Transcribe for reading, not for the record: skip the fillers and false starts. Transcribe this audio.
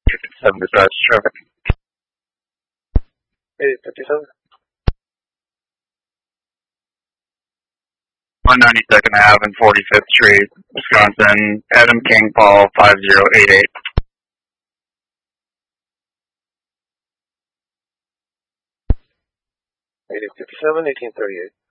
57 dispatch traffic. 857. 192nd Ave and 45th Street, Wisconsin. Adam King Paul 5088. 857, 1838.